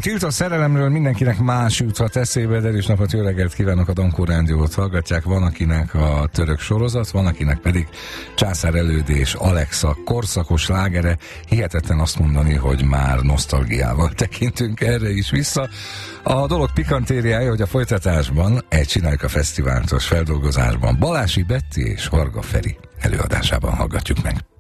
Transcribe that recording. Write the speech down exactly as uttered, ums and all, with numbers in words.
tiltott szerelemről mindenkinek más juthat eszébe, de erős napot, jó reggelt kívánok, a Dankó Rádiót hallgatják. Van akinek a török sorozat, van akinek pedig Császár Előd és Alexa korszakos slágere. Hihetetlen azt mondani, hogy már nosztalgiával tekintünk erre is vissza. A dolog pikantériája, hogy a folytatásban egy Csináljuk a Fesztiváltos feldolgozásban Balási Betti és Varga Feri előadásában hallgatjuk meg.